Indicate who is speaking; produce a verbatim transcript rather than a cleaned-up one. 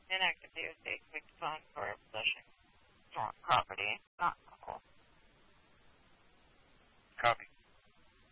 Speaker 1: Inactive D O C can be defined for possessing stolen property, not local.